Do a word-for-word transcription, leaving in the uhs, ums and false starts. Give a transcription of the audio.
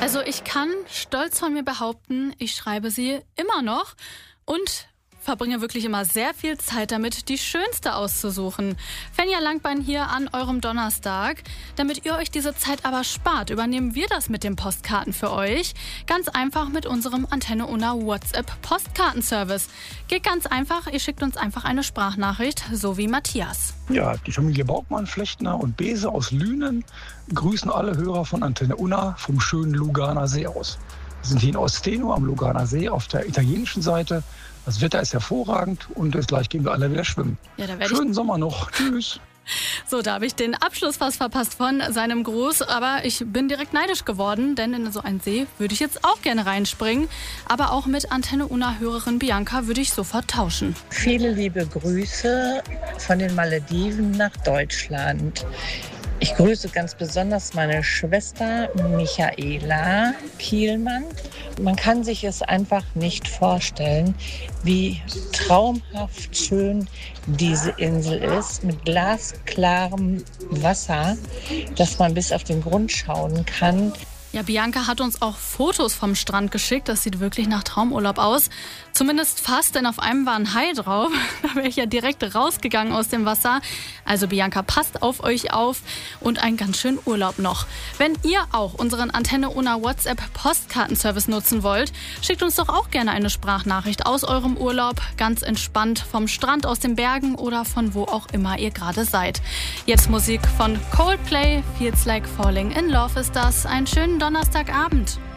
Also ich kann stolz von mir behaupten, ich schreibe sie immer noch und verbringe wirklich immer sehr viel Zeit damit, die schönste auszusuchen. Fenja Langbein hier an eurem Donnerstag. Damit ihr euch diese Zeit aber spart, übernehmen wir das mit den Postkarten für euch. Ganz einfach mit unserem Antenne Unna WhatsApp-Postkartenservice. Geht ganz einfach, ihr schickt uns einfach eine Sprachnachricht, so wie Matthias. Ja, die Familie Baugmann, Flechtner und Bese aus Lünen grüßen alle Hörer von Antenne Unna vom schönen Luganer See aus. Wir sind hier in Osteno am Luganer See auf der italienischen Seite. Das Wetter ist hervorragend und jetzt gleich gehen wir alle wieder schwimmen. Ja, da Schönen ich... Sommer noch. Tschüss. So, da habe ich den Abschluss fast verpasst von seinem Gruß, aber ich bin direkt neidisch geworden, denn in so einen See würde ich jetzt auch gerne reinspringen. Aber auch mit Antenne Unna-Hörerin Bianca würde ich sofort tauschen. Viele liebe Grüße von den Malediven nach Deutschland. Ich grüße ganz besonders meine Schwester Michaela Kielmann. Man kann sich es einfach nicht vorstellen, wie traumhaft schön diese Insel ist, mit glasklarem Wasser, dass man bis auf den Grund schauen kann. Ja, Bianca hat uns auch Fotos vom Strand geschickt. Das sieht wirklich nach Traumurlaub aus. Zumindest fast, denn auf einem war ein Hai drauf. Da wäre ich ja direkt rausgegangen aus dem Wasser. Also Bianca, passt auf euch auf und einen ganz schönen Urlaub noch. Wenn ihr auch unseren Antenne Unna WhatsApp Postkartenservice nutzen wollt, schickt uns doch auch gerne eine Sprachnachricht aus eurem Urlaub. Ganz entspannt vom Strand, aus den Bergen oder von wo auch immer ihr gerade seid. Jetzt Musik von Coldplay. Feels Like Falling in Love ist das. Einen schönen Donnerstagabend.